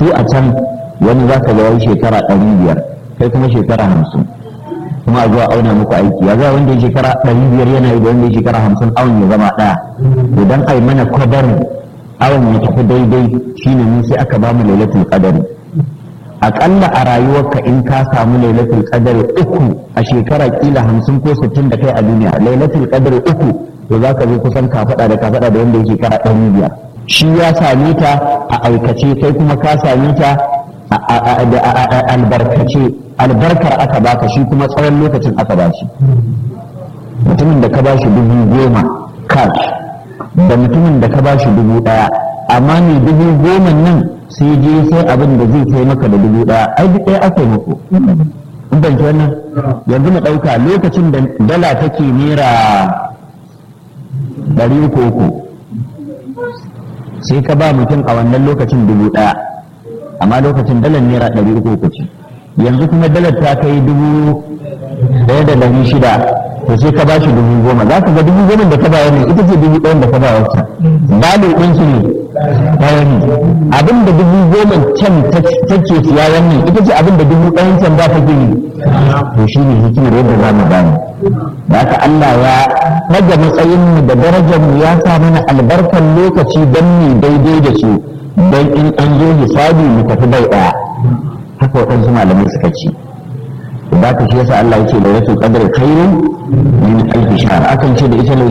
su a can wani za ka ga wani shekara 500 kai kuma shekara 50 kuma a zuwa auna muku aiki ya za wanda ya shekara 500 yana yi da wanda ya shekara 50 awon ya zama ɗaya idan ai mana kwadarin awon ya tafi daidai shine mu sai aka ba mu lailatul qadari aƙalla a rayuwarka in ka samu lailatul qadari 3 a shekara kila 50 ko 60 da kai a duniya lailatul qadari 3 to za ka zo kusan kafada da wanda ya shekara 500 shi ya same ta a aikace kai kuma ka same ta a albarkace albarkar aka baka shi kuma tsawon lokacin aka ba shi mutumin da ka ba shi 10,000 cash da mutumin da ka ba shi 1,000 amma ne 10,000 nan sai je sai abin da zai kai maka da 1,000 ai duk ɗaya aka yi muku in ban ci wannan yanzu mu ɗauka lokacin da dala take naira 300 sai ka ba mutum a wannan lokacin 1,000 amma lokacin dalar naira 300 ce yanzu kuma dalar ta kai 1,600 to sai ka ba shi 10,000 za ka ga 10,000 da ka ba wannan ita ce 1,000 da ka ba wacce balo ɗin su ne bayan abin da 10,000 can take siya wannan ita ce abin da 1,000 can ba take yi to shi ne hikimar yadda za mu gane da haka Allah ya rage matsayinmu da darajarmu ya sa mana albarkar lokaci don mu daidai da su don in an zo hisabi mu tafi bai ɗaya haka waɗansu malamai suka ce da ka shi yasa Allah yake da rasul qadar khairun min alf shahr akan ce da ita